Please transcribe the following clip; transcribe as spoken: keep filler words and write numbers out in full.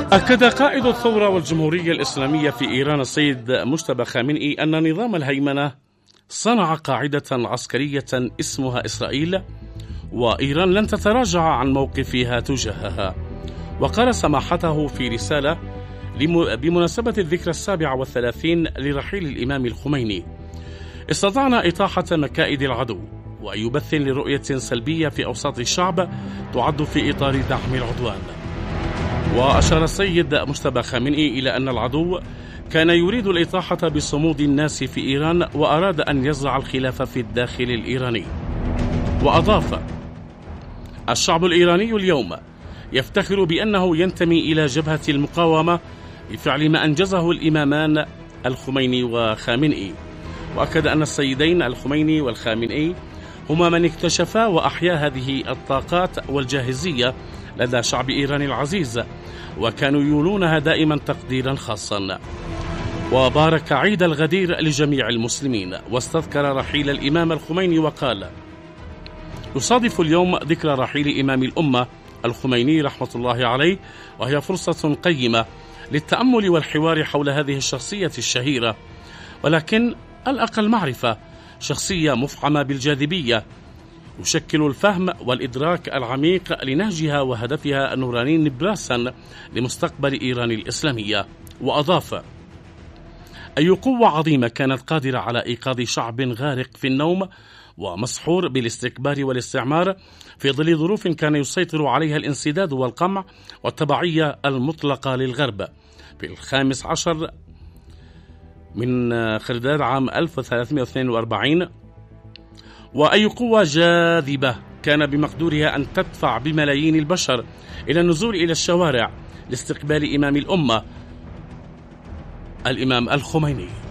أكد قائد الثورة والجمهورية الإسلامية في إيران السيد مجتبى خامنئي أن نظام الهيمنة صنع قاعدة عسكرية اسمها إسرائيل، وإيران لن تتراجع عن موقفها تجاهها. وقال سماحته في رسالة بمناسبة الذكرى السابعة والثلاثين لرحيل الإمام الخميني: استطعنا إطاحة مكائد العدو وأي بث لرؤية سلبية في أوساط الشعب تعد في إطار دعم العدوان. وأشار السيد مجتبى خامنئي إلى أن العدو كان يريد الإطاحة بصمود الناس في إيران وأراد أن يزرع الخلاف في الداخل الإيراني. وأضاف: الشعب الإيراني اليوم يفتخر بأنه ينتمي إلى جبهة المقاومة بفعل ما أنجزه الإمامان الخميني وخامنئي. وأكد أن السيدين الخميني والخامنئي هما من اكتشفا وأحيا هذه الطاقات والجاهزية لدى شعب إيران العزيز، وكانوا يولونها دائما تقديرا خاصا. وبارك عيد الغدير لجميع المسلمين، واستذكر رحيل الإمام الخميني وقال: يصادف اليوم ذكرى رحيل إمام الأمة الخميني رحمة الله عليه، وهي فرصة قيمة للتأمل والحوار حول هذه الشخصية الشهيرة، ولكن الأقل معرفة، شخصية مفعمة بالجاذبية يشكل الفهم والإدراك العميق لنهجها وهدفها النوراني نبراسا لمستقبل إيران الإسلامية. وأضاف: أي قوة عظيمة كانت قادرة على إيقاظ شعب غارق في النوم ومسحور بالاستكبار والاستعمار في ظل ظروف كان يسيطر عليها الانسداد والقمع والتبعية المطلقة للغرب في الخامس عشر من خرداد عام ألف وثلاثمائة واثنين وأربعين. وأي قوة جاذبة كان بمقدورها أن تدفع بملايين البشر إلى النزول إلى الشوارع لاستقبال إمام الأمة الإمام الخميني.